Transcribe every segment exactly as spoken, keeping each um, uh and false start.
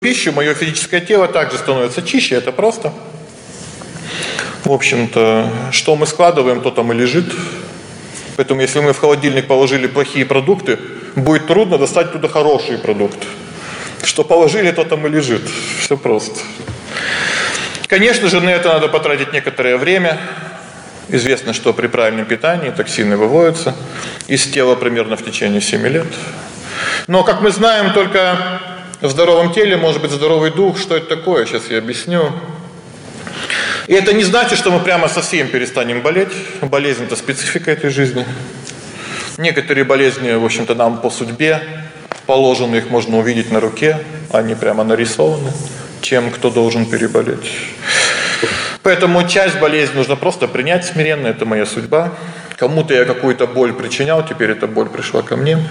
пищу, мое физическое тело также становится чище, это просто. В общем-то, что мы складываем, то там и лежит. Поэтому если мы в холодильник положили плохие продукты, будет трудно достать туда хорошие продукты. Что положили, то там и лежит. Все просто. Конечно же, на это надо потратить некоторое время. Известно, что при правильном питании токсины выводятся из тела примерно в течение семи лет. Но, как мы знаем, только в здоровом теле может быть здоровый дух. Что это такое? Сейчас я объясню. И это не значит, что мы прямо совсем перестанем болеть. Болезнь – это специфика этой жизни. Некоторые болезни, в общем-то, нам по судьбе положены, их можно увидеть на руке, они прямо нарисованы, чем кто должен переболеть. Поэтому часть болезни нужно просто принять смиренно, это моя судьба. Кому-то я какую-то боль причинял, теперь эта боль пришла ко мне.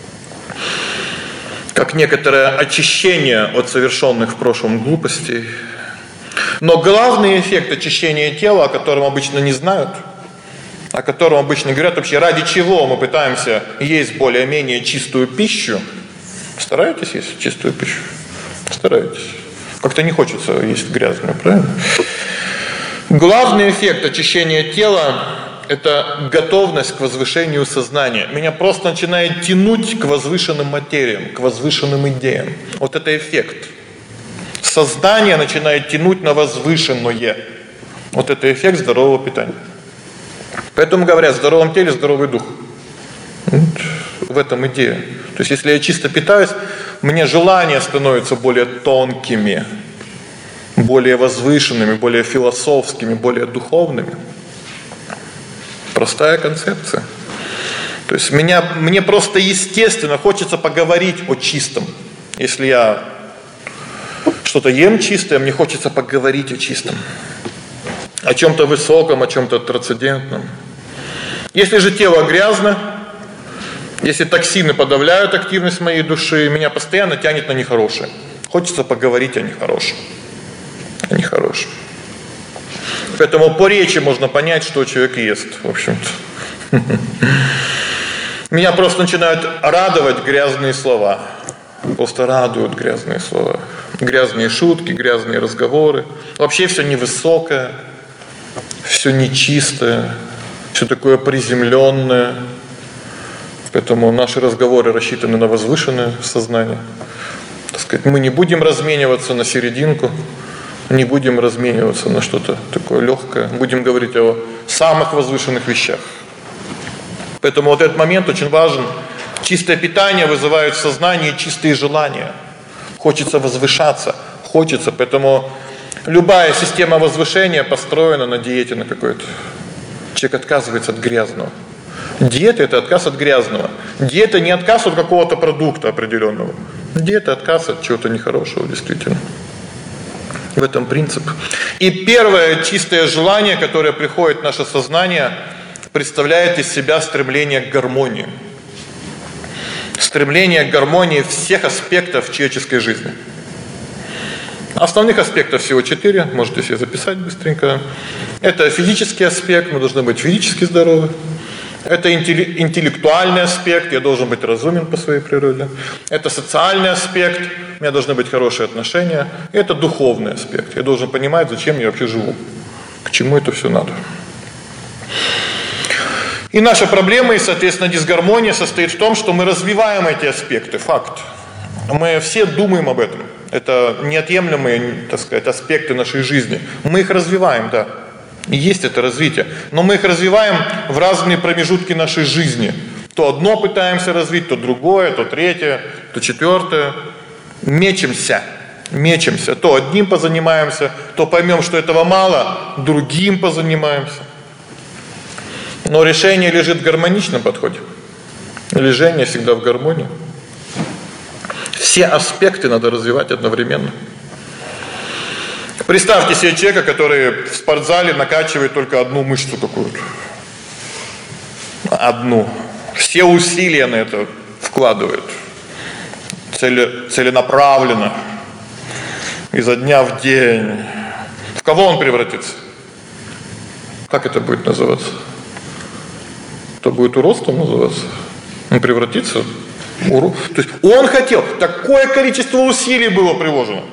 Как некоторое очищение от совершенных в прошлом глупостей. Но главный эффект очищения тела, о котором обычно не знают, о котором обычно говорят вообще, ради чего мы пытаемся есть более-менее чистую пищу. Стараетесь есть чистую пищу? Стараетесь. Как-то не хочется есть грязную, правильно? Главный эффект очищения тела – это готовность к возвышению сознания. Меня просто начинает тянуть к возвышенным материям, к возвышенным идеям. Вот это эффект. Сознание начинает тянуть на возвышенное. Вот это эффект здорового питания. Поэтому говорят, в здоровом теле здоровый дух. Вот в этом идея. То есть, если я чисто питаюсь, мне желания становятся более тонкими, более возвышенными, более философскими, более духовными. Простая концепция. То есть, меня, мне просто естественно хочется поговорить о чистом. Если я что-то ем чистое, мне хочется поговорить о чистом. О чем-то высоком, о чем-то трансцендентном. Если же тело грязно, если токсины подавляют активность моей души, меня постоянно тянет на нехорошее. Хочется поговорить о нехорошем. О нехорошем. Поэтому по речи можно понять, что человек ест, в общем-то. Меня просто начинают радовать грязные слова. Просто радуют грязные слова. Грязные шутки, грязные разговоры. Вообще все невысокое, все нечистое, все такое приземленное. Поэтому наши разговоры рассчитаны на возвышенное сознание. Так сказать, мы не будем размениваться на серединку, не будем размениваться на что-то такое легкое. Будем говорить о самых возвышенных вещах. Поэтому вот этот момент очень важен. Чистое питание вызывает в сознании чистые желания. Хочется возвышаться, хочется. Поэтому любая система возвышения построена на диете на какой-то. Человек отказывается от грязного. Диета – это отказ от грязного. Диета не отказ от какого-то продукта определенного. Диета – отказ от чего-то нехорошего, действительно. В этом принцип. И первое чистое желание, которое приходит в наше сознание, представляет из себя стремление к гармонии. Стремление к гармонии всех аспектов человеческой жизни. Основных аспектов всего четыре, можете себе записать быстренько. Это физический аспект, мы должны быть физически здоровы. Это интеллектуальный аспект, я должен быть разумен по своей природе. Это социальный аспект, у меня должны быть хорошие отношения. Это духовный аспект, я должен понимать, зачем я вообще живу, к чему это все надо. И наша проблема, и, соответственно, дисгармония состоит в том, что мы развиваем эти аспекты, факт. Мы все думаем об этом. Это неотъемлемые, так сказать, аспекты нашей жизни. Мы их развиваем, да. Есть это развитие. Но мы их развиваем в разные промежутки нашей жизни. То одно пытаемся развить, то другое, то третье, то четвертое. Мечемся. Мечемся. То одним позанимаемся, то поймем, что этого мало, другим позанимаемся. Но решение лежит в гармоничном подходе. Решение всегда в гармонии. Все аспекты надо развивать одновременно. Представьте себе человека, который в спортзале накачивает только одну мышцу какую-то. Одну. Все усилия на это вкладывает. Цели, целенаправленно. Изо дня в день. В кого он превратится? Как это будет называться? Это будет уродством называться? Он превратится То есть он хотел, такое количество усилий было приложено.